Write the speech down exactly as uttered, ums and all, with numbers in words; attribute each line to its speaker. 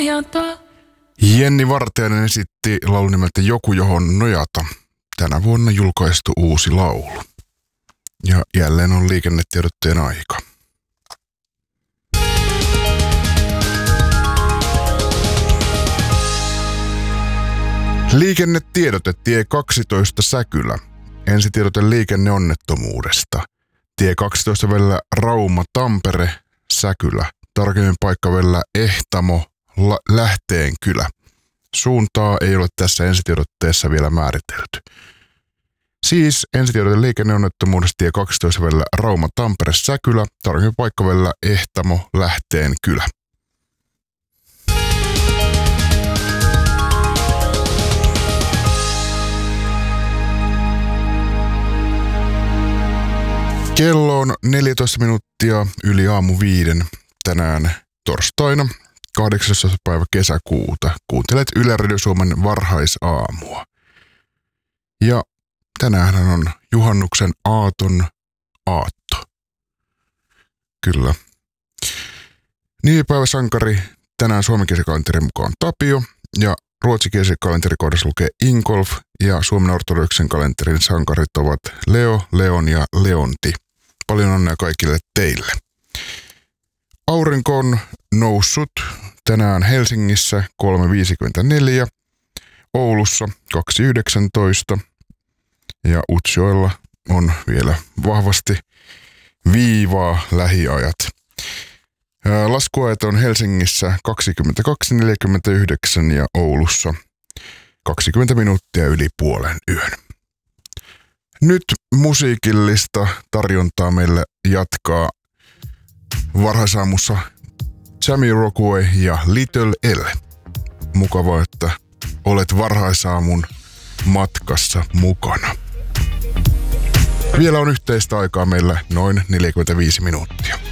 Speaker 1: Jenni Vartiainen esitti laulun nimeltä Joku, johon nojata. Tänä vuonna julkaistu uusi laulu. Ja jälleen on liikennetiedotteen aika. Liikennetiedote tie kaksitoista Säkylä. Ensitiedote liikenneonnettomuudesta. Tie kaksitoista välillä Rauma-Tampere Säkylä. Tarkemmin paikka välillä Ehtamo Lähteenkylä. Suuntaa ei ole tässä ensitiedotteessa vielä määritelty. Siis ensitiedote liikenneonnettomuudesta tie kaksitoista välillä Rauma-Tampere Säkylä. Tarkemmin paikka välillä Ehtamo Lähteenkylä. Kello on neljätoista minuuttia yli aamu viiden tänään torstaina kahdeksastoista päivä kesäkuuta. Kuuntelet Yle Radio Suomen varhaisaamua. Ja tänään on juhannuksen aaton aatto. Kyllä. Nimipäiväsankari tänään suomenkielisen kalenterin mukaan Tapio ja ruotsinkielisen kalenterikohdassa lukee Ingolf ja Suomen ortodoksen kalenterin sankarit ovat Leo, Leon ja Leonti. Paljon onnea kaikille teille. Aurinko on noussut tänään Helsingissä kolme viisikymmentäneljä, Oulussa kaksi yhdeksäntoista ja Utsjoella on vielä vahvasti viivaa lähiajat. Laskuajat on Helsingissä kaksikymmentäkaksi neljäkymmentäyhdeksän ja Oulussa kaksikymmentä minuuttia yli puolen yön. Nyt musiikillista tarjontaa meille jatkaa varhaisaamussa Jamiroquai ja Little L. Mukavaa, että olet varhaisaamun matkassa mukana. Vielä on yhteistä aikaa meillä noin neljäkymmentäviisi minuuttia.